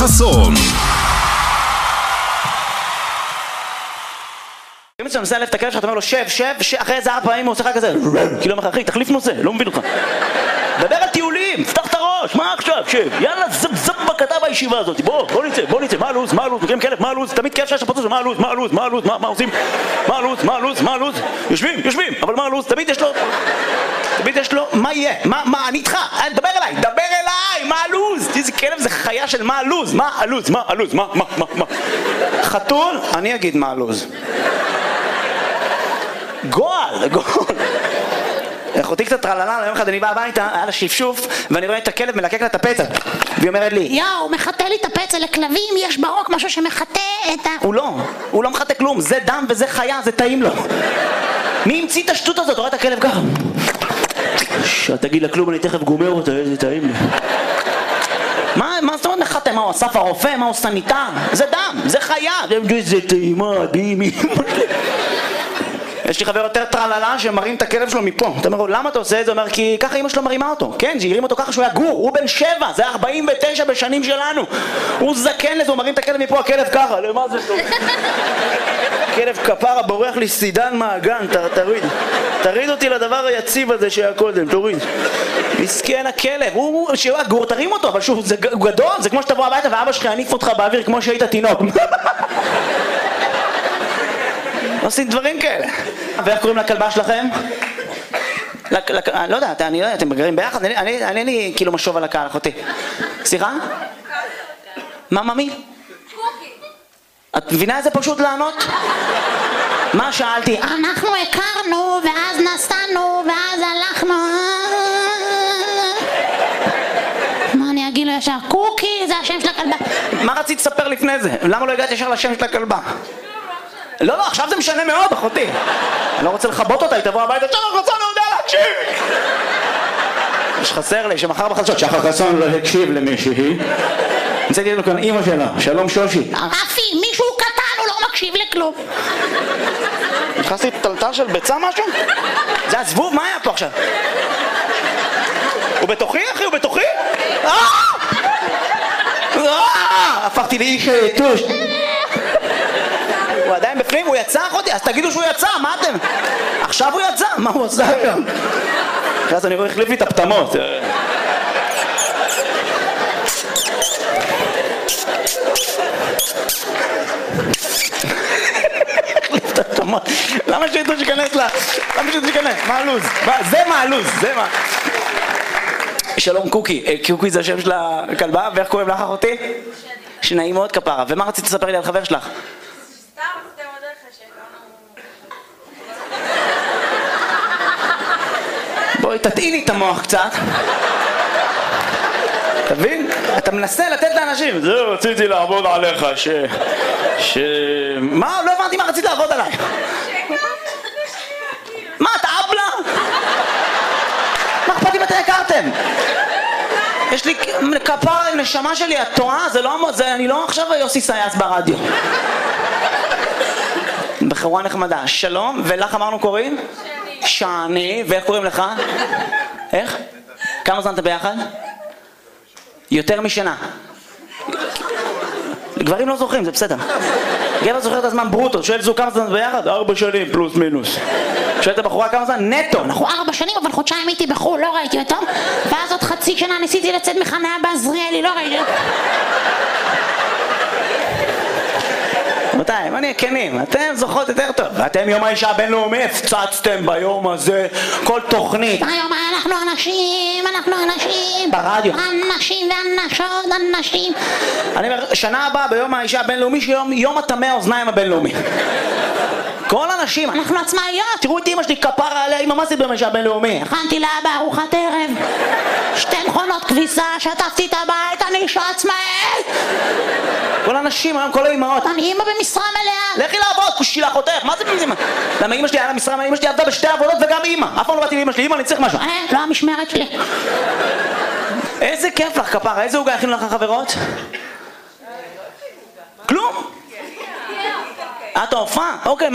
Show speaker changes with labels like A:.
A: חסון.
B: אם אתה מנסה להלף את הכלב שלך, אתה אומר לו שב, אחרי איזה 4 פעמים הוא עושה לך כזה כאילו אומר לך, אחי, תחליף נושא, לא מבין אותך. דבר על טיולים, פתח את הראש, מה עכשיו, שב, יאללה, זב בקטע בישיבה הזאת, בוא נצא, מה הלו"ז, מכירים כלב, מה הלו"ז, תמיד כיף שיש הפרצוף, מה הלו"ז, מה עושים, מה הלו"ז, יושבים, אבל מה הלו"ז, תמיד יש לו, מה יהיה, מה, אני איתך, דבר אליי, מה הלו"ז, איזה כלב זה חיה של מה הלו"ז, מה, חתול, אני אגיד מה הלו"ז. גועל. אחותי קצת טרללה, יום אחד אני בא הביתה, היה לה שפשוף, ואני רואה את הכלב מלקק לה את הפצע. והיא אומרת לי,
C: יאו, מחטא לי את הפצע, לכלבים יש ברוק משהו שמחטא את ה...
B: הוא לא מחטא כלום, זה דם וזה חיה, זה טעים לו. מי המציא את השטות הזאת? רואה את הכלב ככה. תגיד לה כלום, אני תכף גומר אותה, איזה טעים לי. מה זאת אומרת מחטא? מה הוא אסף הרופא? מה הוא סניטר? זה דם, זה חיה. זה טעימה, דימי. יש לי חבר יותר טרללה שמרים את הכלב שלו מפה. אתה אומר לו, למה אתה עושה את זה? הוא אומר, כי ככה אמא שלו מרימה אותו. כן, שהרים אותו ככה שהוא היה גור, הוא בן 7, זה 49 בשנים שלנו. הוא זקן לזה, הוא מרים את הכלב מפה, הכלב ככה, למה זה טוב? הכלב כפרה בורח לי סידן מהגן, תריד אותי לדבר היציב הזה שהיה קודם, תוריד. מסכן הכלב, שהוא היה גור, תרים אותו, אבל שוב, הוא גדול, זה כמו שתבוא הביתה ואבא שלך יניף אותך באוויר כמו שהיית תינוק. עושים דברים כאלה. ואיך קוראים לכלבה שלכם? לא יודע, אתם גרים ביחד? אני אין לי כאילו משוב על הקהל, אחותי. סליחה? מה, ממי?
C: קוקי.
B: את מבינה איזה פשוט לענות? מה שאלתי?
C: אנחנו הכרנו, ואז נסענו, ואז הלכנו. מה אני אגיד לו ישר? קוקי, זה השם של הכלבה.
B: מה רצית לספר לפני זה? למה לא הגעת ישר לשם של הכלבה? לא, עכשיו זה משנה מאוד, אחותי. אני לא רוצה לחבות אותה, היא תבוא הביתה, שחר חסון לא יודע להקשיב! יש חסר לי שמחר בחדשות, שחר חסון לא הקשיב למישהי. נמצאתי לנו כאן אמא שלה, שלום שושי.
C: רפי, מישהו קטן, הוא לא מקשיב לכלום.
B: נכנסתי טלטל של ביצה משהו? זה הזבוב, מה היה פה עכשיו? הוא בתוכי, אחי, הוא בתוכי? הפכתי לאיש טוש. הוא עדיין בפנים, הוא יצא אחותי, אז תגידו שהוא יצא, מה אתם? עכשיו הוא יצא, מה הוא עושה היום? אז אני רואה החליף לי את הפתמות. החליף את הפתמות. למה שיתו שכנס לה? למה שיתו שכנס? מה הלו"ז? זה מה הלו"ז, זה מה. שלום קוקי, קוקי זה השם של הכלבה, ואיך קוראים לך אחותי? שנעים מאוד כפרה, ומה רצית לספר לי על חבר שלך? בואי תטעיני את המוח קצת. תבין? אתה מנסה לתת לאנשים. זה רציתי לעבוד עליך מה? לא הבנתי מה רצית לעבוד עליי. מה, אתה אבלה? מה אכפת אם אתם הכרתם? יש לי כפרה עם נשמה שלי, את טועה? אני לא עכשיו יוסי סייס ברדיו. בחורה נחמדה. שלום, ולך אמרנו קוראים? שני, ואיך קוראים לך? איך? כמה זמן אתה ביחד? יותר משנה. גברים לא זוכרים, זה בסדר. גבר זוכר את הזמן ברוטו, שואל זו כמה זמן ביחד? 4 שנים פלוס מינוס. שואל את הבחורה כמה זמן? נטו.
C: אנחנו 4 שנים, אבל חודשיים הייתי בחול, לא ראיתי אותו. ואז עוד חצי שנה ניסיתי לצאת מחניה בעזריאלי, לא ראיתי אותו.
B: רבותיי, בוא נהיה כנים, אתם זוכרות יותר טוב. ואתם יום האישה הבינלאומי הפצצתם ביום הזה כל תוכנית.
C: היום אנחנו אנשים.
B: ברדיו.
C: אנשים ואנשות, אנשים.
B: אני אומר, שנה הבאה ביום האישה הבינלאומי, יום הטמא האוזניים הבינלאומי. כל אנשים, אנחנו עצמאיות. תראו את אמא שלי כפרה עליה, אמא מה עשית ביום האישה הבינלאומי?
C: הכנתי לאבא ארוחת ערב, 2 מכונות כביסה, שטפתי את הבית, אני אישה עצמאית.
B: כל האנשים היום, כל האמהות.
C: אני אמא במשרה מלאה.
B: לכי לעבוד, כושי לחותך, מה זה במשרה? למה אמא שלי היה לה משרה, אמא שלי עבדה ב2 עבודות וגם אמא. אף פעם לא באתי לאמא שלי, אמא אני צריך משהו.
C: לא המשמרת שלי.
B: איזה כיף לך כפרה, איזה עוגה הכינו לך חברות? כלום? את ההופעה? אוקיי.